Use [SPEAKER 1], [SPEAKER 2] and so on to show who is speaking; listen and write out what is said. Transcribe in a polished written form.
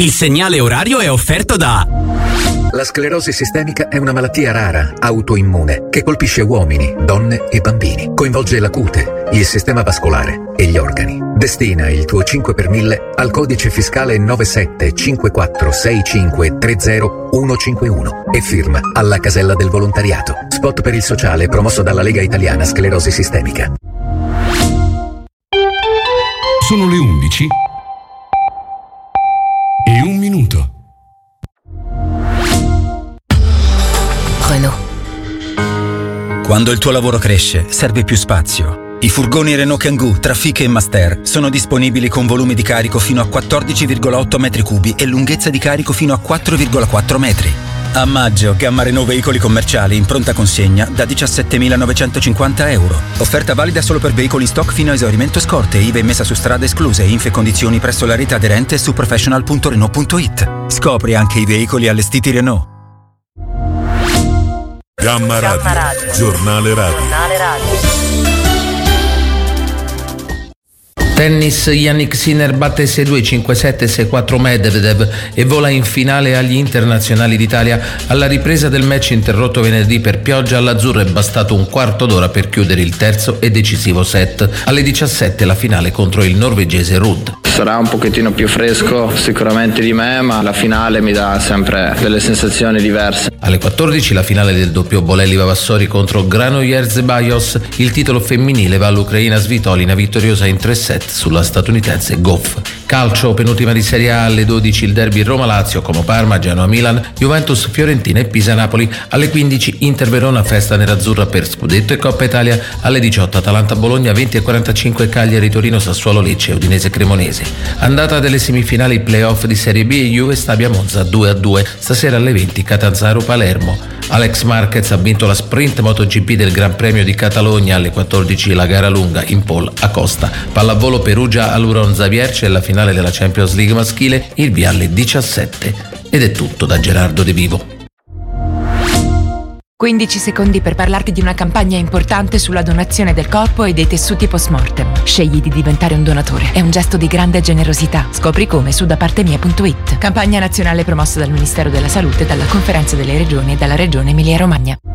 [SPEAKER 1] Il segnale orario è offerto da...
[SPEAKER 2] La sclerosi sistemica è una malattia rara, autoimmune, che colpisce uomini, donne e bambini. Coinvolge la cute, il sistema vascolare e gli organi. Destina il tuo 5 per 1000 al codice fiscale 97546530-151 e firma alla casella del volontariato. Spot per il sociale promosso dalla Lega Italiana Sclerosi Sistemica.
[SPEAKER 3] Sono le 11 e 1 minuto.
[SPEAKER 4] Renault. Quando il tuo lavoro cresce, serve più spazio. I furgoni Renault Kangoo, Trafic e Master sono disponibili con volumi di carico fino a 14,8 metri cubi e lunghezza di carico fino a 4,4 metri. A maggio, gamma Renault veicoli commerciali in pronta consegna da 17.950 euro. Offerta valida solo per veicoli in stock fino a esaurimento scorte, IVA e messa su strada escluse, info e condizioni presso la rete aderente su professional.renault.it. Scopri anche i veicoli allestiti Renault.
[SPEAKER 5] Gamma Radio. Giornale Radio.
[SPEAKER 6] Tennis, Jannik Sinner batte 6-2, 5-7, 6-4 Medvedev e vola in finale agli internazionali d'Italia. Alla ripresa del match interrotto venerdì per pioggia, all'azzurro è bastato un quarto d'ora per chiudere il terzo e decisivo set. Alle 17 la finale contro il norvegese Ruud.
[SPEAKER 7] Sarà un pochettino più fresco sicuramente di me, ma la finale mi dà sempre delle sensazioni diverse.
[SPEAKER 6] Alle 14 la finale del doppio Bolelli-Vavassori contro Granollers Bajos. Il titolo femminile va all'ucraina Svitolina, vittoriosa in 3 set sulla statunitense Goff. Calcio, penultima di Serie A, alle 12 il derby Roma-Lazio, Como-Parma, Genoa-Milan, Juventus-Fiorentina e Pisa-Napoli. Alle 15 Inter-Verona, festa nerazzurra per Scudetto e Coppa Italia. Alle 18 Atalanta-Bologna, 20:45 Cagliari-Torino-Sassuolo-Lecce e Udinese-Cremonese. Andata delle semifinali playoff di Serie B e Juve Stabia Monza 2-2. Stasera alle 20 Catanzaro-Palermo. Alex Marquez ha vinto la sprint MotoGP del Gran Premio di Catalogna. Alle 14 la gara lunga in pole Acosta. Pallavolo Perugia-Aluron Zavierce e la finale della Champions League maschile, il via alle 17. Ed è tutto da Gerardo De Vivo.
[SPEAKER 8] 15 secondi per parlarti di una campagna importante sulla donazione del corpo e dei tessuti post-mortem. Scegli di diventare un donatore. È un gesto di grande generosità. Scopri come su dapartemia.it. Campagna nazionale promossa dal Ministero della Salute, dalla Conferenza delle Regioni e dalla Regione Emilia-Romagna.